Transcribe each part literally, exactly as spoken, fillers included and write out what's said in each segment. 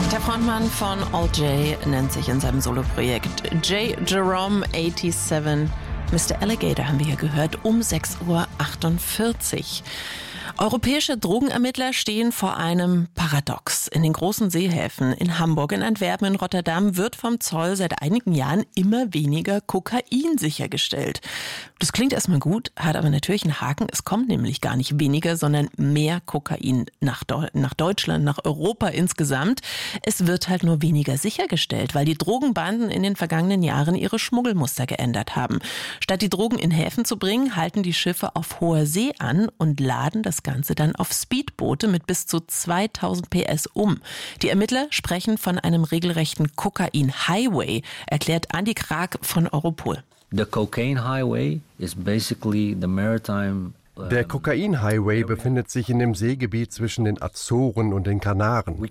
Der Frontmann von All J nennt sich in seinem Soloprojekt J. Jerome siebenundachtzig. Mister Alligator haben wir hier gehört um sechs Uhr achtundvierzig. Europäische Drogenermittler stehen vor einem Paradox. In den großen Seehäfen in Hamburg, in Antwerpen, in Rotterdam wird vom Zoll seit einigen Jahren immer weniger Kokain sichergestellt. Das klingt erstmal gut, hat aber natürlich einen Haken. Es kommt nämlich gar nicht weniger, sondern mehr Kokain nach, Do- nach Deutschland, nach Europa insgesamt. Es wird halt nur weniger sichergestellt, weil die Drogenbanden in den vergangenen Jahren ihre Schmuggelmuster geändert haben. Statt die Drogen in Häfen zu bringen, halten die Schiffe auf hoher See an und laden das Ganze dann auf Speedboote mit bis zu zweitausend P S um. Die Ermittler sprechen von einem regelrechten Kokain-Highway, erklärt Andi Krag von Europol. The cocaine highway is basically the maritime. Der Kokain-Highway befindet sich in dem Seegebiet zwischen den Azoren und den Kanaren.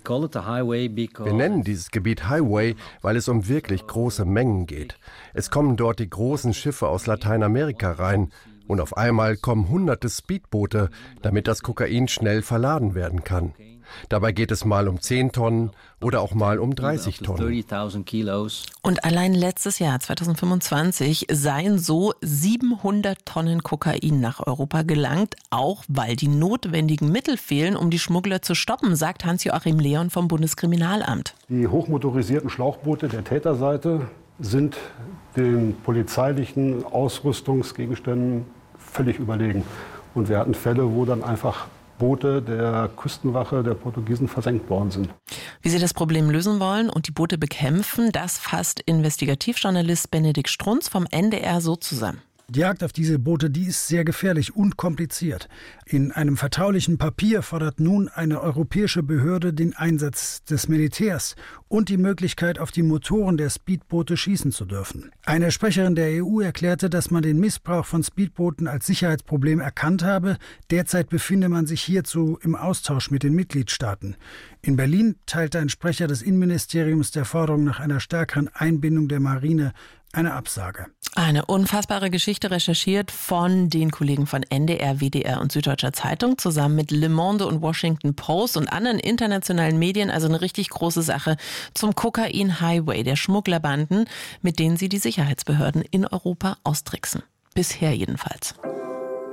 Wir nennen dieses Gebiet Highway, weil es um wirklich große Mengen geht. Es kommen dort die großen Schiffe aus Lateinamerika rein. Und auf einmal kommen hunderte Speedboote, damit das Kokain schnell verladen werden kann. Dabei geht es mal um zehn Tonnen oder auch mal um dreißig Tonnen. Und allein letztes Jahr, zweitausendfünfundzwanzig, seien so siebenhundert Tonnen Kokain nach Europa gelangt, auch weil die notwendigen Mittel fehlen, um die Schmuggler zu stoppen, sagt Hans-Joachim Leon vom Bundeskriminalamt. Die hochmotorisierten Schlauchboote der Täterseite sind den polizeilichen Ausrüstungsgegenständen völlig überlegen. Und wir hatten Fälle, wo dann einfach Boote der Küstenwache der Portugiesen versenkt worden sind. Wie sie das Problem lösen wollen und die Boote bekämpfen, das fasst Investigativjournalist Benedikt Strunz vom N D R so zusammen. Die Jagd auf diese Boote, die ist sehr gefährlich und kompliziert. In einem vertraulichen Papier fordert nun eine europäische Behörde den Einsatz des Militärs und die Möglichkeit, auf die Motoren der Speedboote schießen zu dürfen. Eine Sprecherin der E U erklärte, dass man den Missbrauch von Speedbooten als Sicherheitsproblem erkannt habe. Derzeit befinde man sich hierzu im Austausch mit den Mitgliedstaaten. In Berlin teilte ein Sprecher des Innenministeriums der Forderung nach einer stärkeren Einbindung der Marine eine Absage. Eine unfassbare Geschichte, recherchiert von den Kollegen von N D R, W D R und Süddeutscher Zeitung zusammen mit Le Monde und Washington Post und anderen internationalen Medien. Also eine richtig große Sache zum Kokain-Highway der Schmugglerbanden, mit denen sie die Sicherheitsbehörden in Europa austricksen. Bisher jedenfalls.